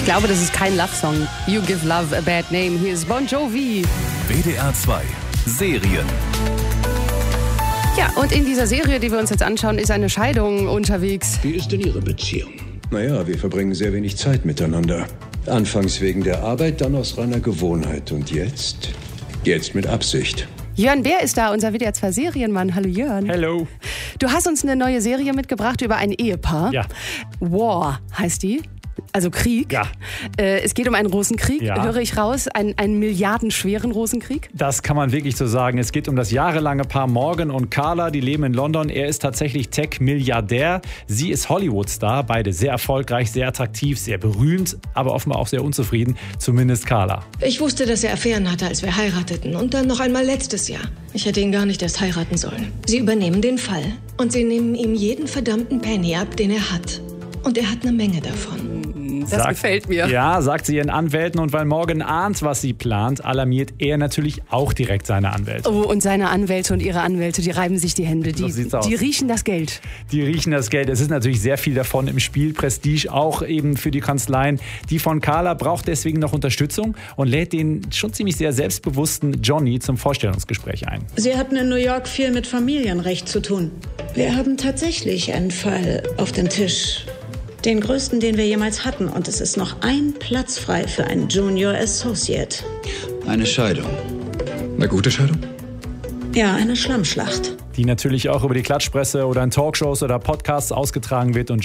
glaube, das ist kein Love-Song. You give love a bad name. Hier ist Bon Jovi. WDR 2 Serien. Ja, und in dieser Serie, die wir uns jetzt anschauen, ist eine Scheidung unterwegs. Wie ist denn Ihre Beziehung? Naja, wir verbringen sehr wenig Zeit miteinander. Anfangs wegen der Arbeit, dann aus reiner Gewohnheit. Und jetzt? Jetzt mit Absicht. Jörn Bär ist da, unser WDR 2 Serienmann. Hallo Jörn. Hello. Du hast uns eine neue Serie mitgebracht über ein Ehepaar. Ja. War heißt die. Also Krieg. Ja. Es geht um einen Rosenkrieg, Ja. höre ich raus. Einen milliardenschweren Rosenkrieg. Das kann man wirklich so sagen. Es geht um das jahrelange Paar Morgan und Carla. Die leben in London. Er ist tatsächlich Tech-Milliardär. Sie ist Hollywood-Star. Beide sehr erfolgreich, sehr attraktiv, sehr berühmt, aber offenbar auch sehr unzufrieden. Zumindest Carla. Ich wusste, dass er Affären hatte, als wir heirateten. Und dann noch einmal letztes Jahr. Ich hätte ihn gar nicht erst heiraten sollen. Sie übernehmen den Fall. Und sie nehmen ihm jeden verdammten Penny ab, den er hat. Und er hat eine Menge davon. Das gefällt mir. Ja, sagt sie ihren Anwälten. Und weil Morgan ahnt, was sie plant, alarmiert er natürlich auch direkt seine Anwälte. Oh, und seine Anwälte und ihre Anwälte, die reiben sich die Hände. So sieht's aus. Die riechen das Geld. Die riechen das Geld. Es ist natürlich sehr viel davon im Spiel. Prestige auch eben für die Kanzleien. Die von Carla braucht deswegen noch Unterstützung und lädt den schon ziemlich sehr selbstbewussten Johnny zum Vorstellungsgespräch ein. Sie hatten in New York viel mit Familienrecht zu tun. Wir haben tatsächlich einen Fall auf dem Tisch. Den größten, den wir jemals hatten. Und es ist noch ein Platz frei für einen Junior Associate. Eine Scheidung. Eine gute Scheidung? Ja, eine Schlammschlacht. Die natürlich auch über die Klatschpresse oder in Talkshows oder Podcasts ausgetragen wird. Und